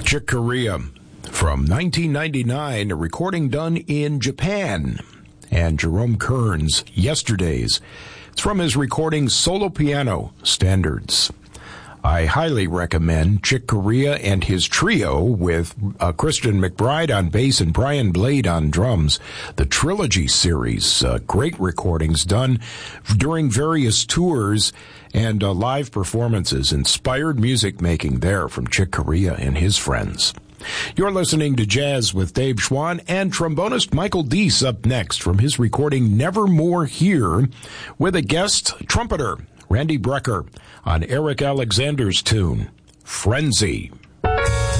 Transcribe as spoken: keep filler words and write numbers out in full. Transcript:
Chick Corea from nineteen ninety-nine, a recording done in Japan. And Jerome Kern's Yesterdays. It's from his recording Solo Piano Standards. I highly recommend Chick Corea and his trio with uh, Christian McBride on bass and Brian Blade on drums. The Trilogy series, uh, great recordings done during various tours and uh, live performances. Inspired music making there from Chick Corea and his friends. You're listening to Jazz with Dave Schwann, and trombonist Michael Deese up next from his recording Nevermore Here with a guest trumpeter Randy Brecker on Eric Alexander's tune, Frenzy.